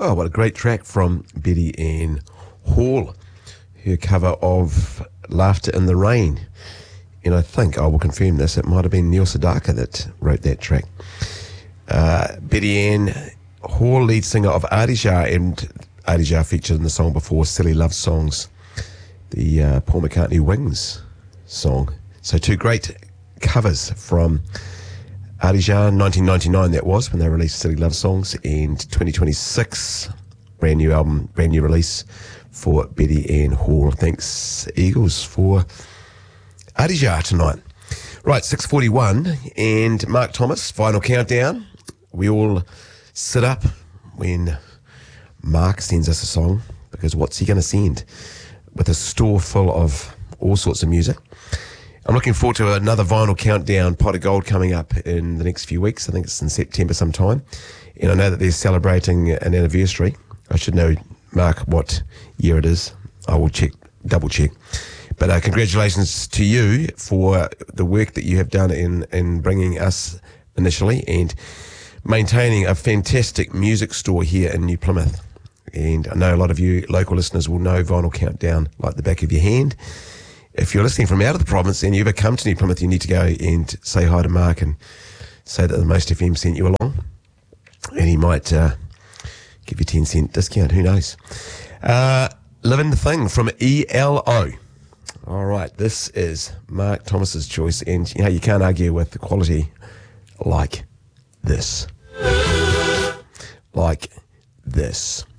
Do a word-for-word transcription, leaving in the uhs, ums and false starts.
Oh, what a great track from Betty Ann Hall, her cover of Laughter in the Rain. And I think, I will confirm this, it might have been Neil Sedaka that wrote that track. Uh, Betty Ann Hall, lead singer of Adidja, and Adidja featured in the song before, Silly Love Songs, the uh, Paul McCartney Wings song. So two great covers from Adidja, nineteen ninety-nine that was, when they released Silly Love Songs, and twenty twenty-six, brand new album, brand new release for Betty Ann Hall. Thanks, Eagles, for Adidja tonight. Right, six forty-one, and Mark Thomas, final countdown. We all sit up when Mark sends us a song, because what's he going to send? With a store full of all sorts of music. I'm looking forward to another vinyl countdown, Pot of Gold, coming up in the next few weeks. I think it's in September sometime. And I know that they're celebrating an anniversary. I should know, Mark, what year it is. I will check, double check. But uh, congratulations to you for the work that you have done in, in bringing us initially and maintaining a fantastic music store here in New Plymouth. And I know a lot of you local listeners will know Vinyl Countdown like the back of your hand. If you're listening from out of the province and you ever come to New Plymouth, you need to go and say hi to Mark and say that the Most F M sent you along. And he might uh, give you a ten cent discount, who knows. Uh, Living the Thing from E L O. All right, this is Mark Thomas's choice, and you know, you can't argue with the quality like this. Like this.